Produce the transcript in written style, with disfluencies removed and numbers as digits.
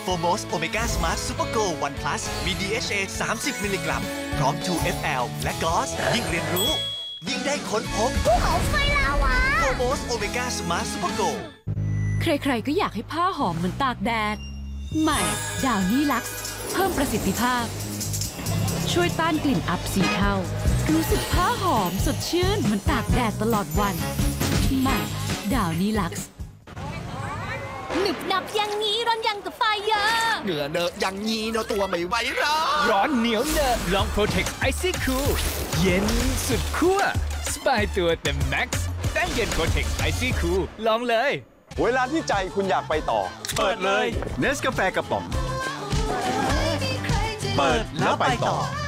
Formos Omega Smart Super Go One Plus มี DHA 30 มิลลิกรัม พร้อม 2FL และ GOS ยิ่งเรียนรู้ ยิ่งได้ค้นพบภูเขาไฟลาวา Formos Omega Smart Super Go ใครๆก็อยากให้ผ้าหอมเหมือนตากแดด ใหม่ดาวนี่ลักซ์เพิ่มประสิทธิภาพ ช่วยต้านกลิ่นอับสีเทารู้สึกผ้าหอมสดชื่นเหมือนตากแดดตลอดวัน ใหม่ดาวนี่ลักซ์หนึบหนับอย่างนี้ร้อนยังกับไฟเยอะเหงื่อเนอะอย่างนี้เนาะตัวไม่ไหวหรอร้อนเหนียวเนอะลอง Protect Icy Cool เย็นสุดขั้วสบายตัวเต็มแม็กซ์แป้งเย็น Protect Icy Cool ลองเลยเวลาที่ใจคุณอยากไปต่อเปิดเลยเนสกาแฟกระป๋อง เปิดแล้วไปต่อ